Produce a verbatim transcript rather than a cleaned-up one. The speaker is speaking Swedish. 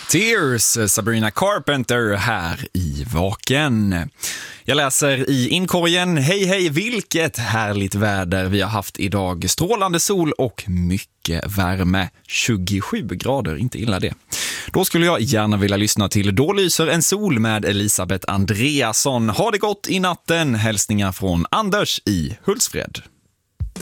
Tears, Sabrina Carpenter här i Vaken. Jag läser i inkorgen. Hej hej, vilket härligt väder vi har haft idag. Strålande sol och mycket värme. tjugosju grader, inte illa det. Då skulle jag gärna vilja lyssna till Då lyser en sol med Elisabeth Andreasson. Ha det gott i natten. Hälsningar från Anders i Hultsfred.